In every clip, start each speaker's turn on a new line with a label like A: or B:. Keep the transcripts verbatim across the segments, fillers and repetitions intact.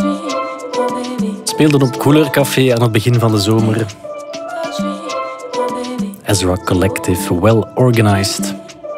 A: Speelden op Couleur Café aan het begin van de zomer. Ezra Collective, well organized.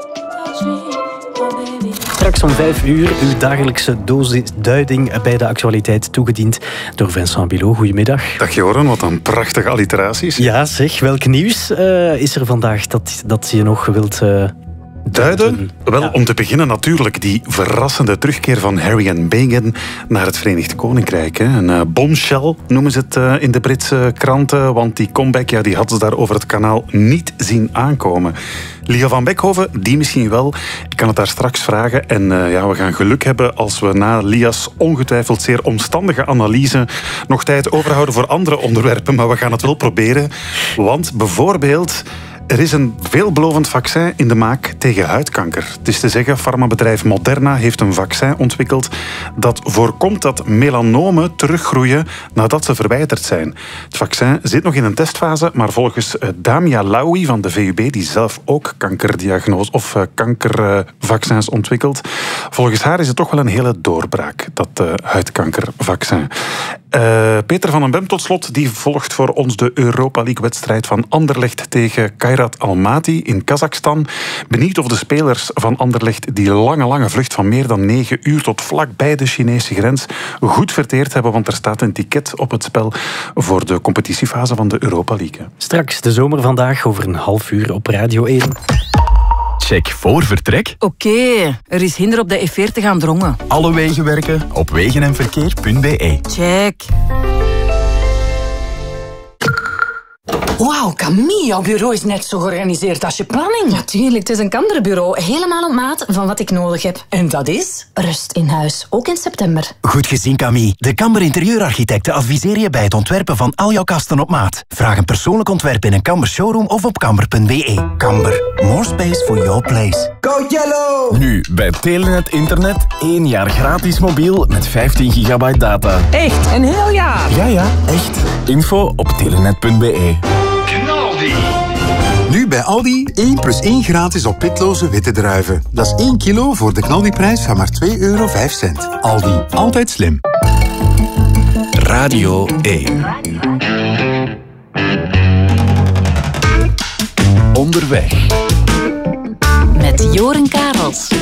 A: Straks om vijf uur uw dagelijkse dosis duiding bij de actualiteit, toegediend door Vincent Bilot. Goedemiddag.
B: Dag Joran, wat een prachtige alliteraties.
A: Ja zeg, welk nieuws uh, is er vandaag dat, dat je nog wilt uh, duiden?
B: duiden? Wel, ja. Om te beginnen natuurlijk die verrassende terugkeer van Harry en Meghan naar het Verenigd Koninkrijk. Hè. Een uh, bombshell noemen ze het uh, in de Britse kranten, want die comeback ja, die hadden ze daar over het kanaal niet zien aankomen. Lia van Beckhoven, die misschien wel. Ik kan het daar straks vragen. En uh, ja, we gaan geluk hebben als we na Lia's ongetwijfeld zeer omstandige analyse nog tijd overhouden voor andere onderwerpen. Maar we gaan het wel proberen. Want bijvoorbeeld, er is een veelbelovend vaccin in de maak tegen huidkanker. Het is te zeggen, farmabedrijf Moderna heeft een vaccin ontwikkeld dat voorkomt dat melanomen teruggroeien nadat ze verwijderd zijn. Het vaccin zit nog in een testfase, maar volgens Damia Laoui van de V U B, die zelf ook kankerdiagnose of kankervaccins ontwikkelt, volgens haar is het toch wel een hele doorbraak, dat uh, huidkankervaccin. Uh, Peter van den Bem tot slot, die volgt voor ons de Europa League-wedstrijd van Anderlecht tegen Kairat Almaty in Kazachstan. Benieuwd of de spelers van Anderlecht die lange, lange vlucht van meer dan negen uur tot vlak bij de Chinese grens goed verteerd hebben, want er staat een ticket op het spel voor de competitiefase van de Europa League.
A: Straks de zomer vandaag over een half uur op Radio één.
C: Check voor vertrek.
D: Oké, okay, er is hinder op de F veertig aan Drongen.
C: Alle wegen werken op wegenenverkeer punt b e.
D: Check.
E: Wauw, Camille, jouw bureau is net zo georganiseerd als je planning.
F: Natuurlijk, het is een Kamberbureau. Helemaal op maat van wat ik nodig heb.
E: En dat is?
F: Rust in huis, ook in september.
G: Goed gezien, Camille. De Kamber interieurarchitecten adviseren je bij het ontwerpen van al jouw kasten op maat. Vraag een persoonlijk ontwerp in een Kamber showroom of op kamber punt b e. Kamber, more space for your place.
H: Go Yellow!
C: Nu bij Telenet Internet één jaar gratis mobiel met vijftien gigabyte data.
E: Echt? Een heel jaar?
C: Ja, ja, echt. Info op telenet punt b e.
I: Knaldi. Nu bij Aldi één plus één gratis op pitloze witte druiven. Dat is één kilo voor de Knaldi-prijs van maar twee euro vijf cent. Aldi, altijd slim.
C: Radio één. Onderweg.
D: Met Joren Karels.